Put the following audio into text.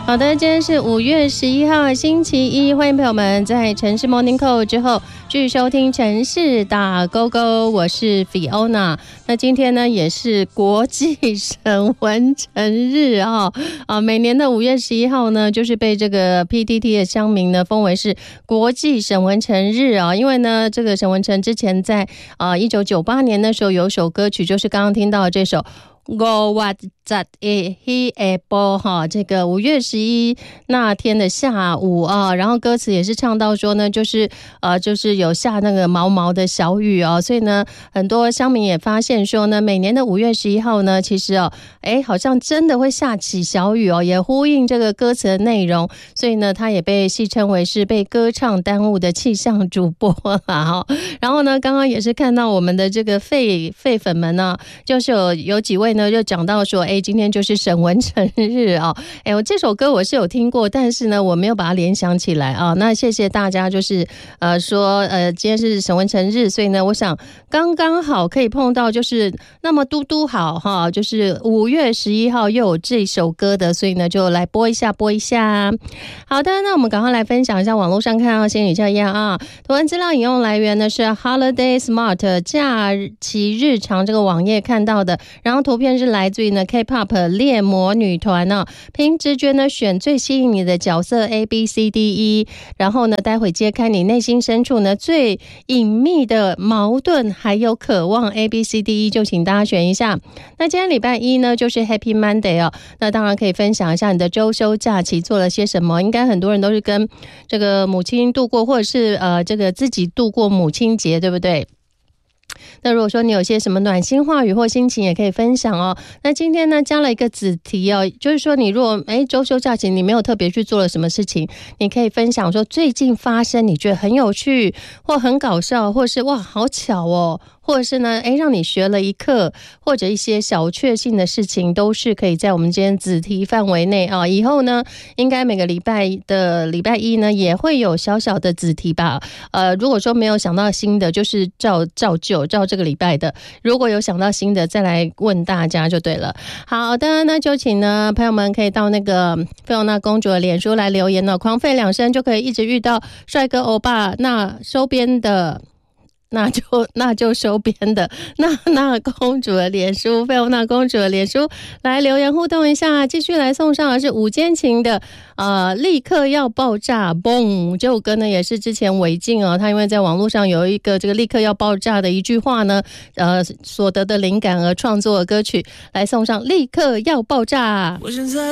好的，今天是5月11号星期一，欢迎朋友们在城市 Morning Call 之后继续收听城市打勾勾，我是 Fiona。那今天呢也是国际审文成日每年的5月11号呢就是被这个 PTT 的乡民呢封为是国际审文成日因为呢这个沈文成之前在1998年的时候有首歌曲就是刚刚听到的这首5月11日这个5月11那天的下午然后歌词也是唱到说呢就是有下那个毛毛的小雨所以呢很多乡民也发现说呢每年的5月11号呢其实好像真的会下起小雨也呼应这个歌词的内容，所以呢他也被戏称为是被歌唱耽误的气象主播啦然后呢刚刚也是看到我们的这个废粉们呢就是有几位呢就讲到说今天就是沈文成日我这首歌我是有听过，但是呢我没有把它联想起来那谢谢大家就是说今天是沈文成日，所以呢我想刚刚好可以碰到就是那么嘟嘟好就是5月11号又有这首歌的，所以呢就来播一下。好的，那我们赶快来分享一下网络上看到仙女教一样图文资料引用来源呢是 Holiday Smart 假期日常这个网页看到的，然后图片是来自于呢 K-pop 猎魔女团凭直觉呢选最吸引你的角色 ABCDE， 然后呢待会揭开你内心深处呢最隐秘的矛盾还有渴望 ABCDE， 就请大家选一下。那今天礼拜一呢就是 Happy Monday 那当然可以分享一下你的周休假期做了些什么，应该很多人都是跟这个母亲度过，或者是这个自己度过母亲节，对不对？那如果说你有些什么暖心话语或心情也可以分享那今天呢加了一个子题就是说你如果周休假期你没有特别去做了什么事情，你可以分享说最近发生你觉得很有趣或很搞笑，或是哇好巧或者是呢让你学了一课，或者一些小确幸的事情，都是可以在我们今天子题范围内以后呢应该每个礼拜一呢也会有小小的子题吧如果说没有想到新的就是照这个礼拜的，如果有想到新的再来问大家就对了。好的，那就请呢朋友们可以到那个菲欧娜公主的脸书来留言狂吠2声就可以一直遇到帅哥欧巴。那收编的那就收编的那公主的脸书，菲欧娜公主的脸书来留言互动一下。继续来送上的是五间情的立刻要爆炸嘣，这首歌呢也是之前韦静他因为在网络上有一个这个立刻要爆炸的一句话呢所得的灵感而创作的歌曲，来送上立刻要爆炸。我现在